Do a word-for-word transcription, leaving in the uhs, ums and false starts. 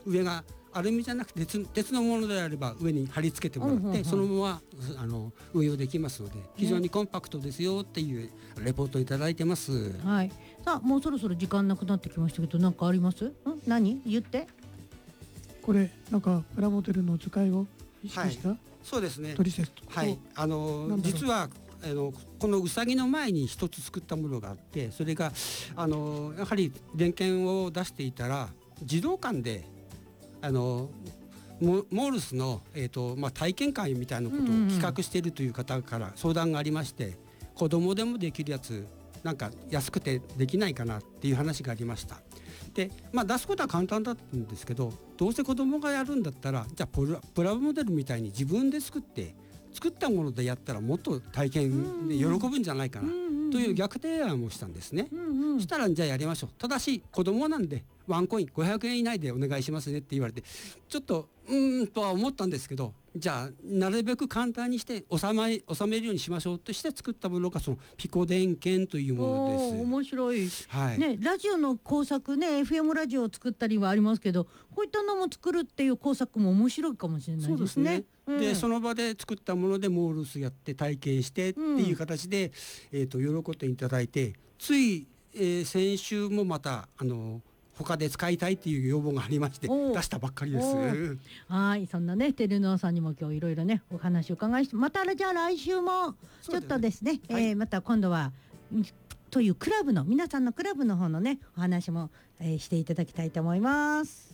上がアルミじゃなくて 鉄, 鉄のものであれば上に貼り付けてもらって、うんうんうん、そのままあの運用できますので非常にコンパクトですよっていうレポートをいただいてます、 ね、はい。さあもうそろそろ時間なくなってきましたけど何かあります？ん何言ってこれなんかプラモデルの図解を意識した、はい、 そうですねトリセット、 はい、あの実はあのこのうさぎの前に一つ作ったものがあってそれがあのやはり電源を出していたら児童館であのモールスの、えーとまあ、体験会みたいなことを企画しているという方から相談がありまして、うんうんうん、子供でもできるやつなんか安くてできないかなっていう話がありました。で、まあ、出すことは簡単だったんですけどどうせ子供がやるんだったらじゃあプラ、プラモデルみたいに自分で作って作ったものでやったらもっと体験で喜ぶんじゃないかなという逆提案をしたんですね、うんうん、そしたらじゃあやりましょうただし子供なんでワンコインごひゃくえん以内でお願いしますねって言われてちょっとうーんとは思ったんですけどじゃあなるべく簡単にして収め、収めるようにしましょうとして作ったものがそのピコ電源というものです。 面白い、 はいね、ラジオの工作ね エフエム ラジオを作ったりはありますけどこういったのも作るっていう工作も面白いかもしれないですね。 そうですね、 うん、 でその場で作ったものでモールスやって体験してっていう形で、うんえー、と喜んでいただいてつい、えー、先週もまたあの他で使いたいっていう要望がありまして出したばっかりです。 はいそんなねテルノーさんにも今日いろいろねお話を伺いしてまたじゃあ来週もちょっとですね、はいえー、また今度はというクラブの皆さんのクラブの方のねお話も、えー、していただきたいと思います。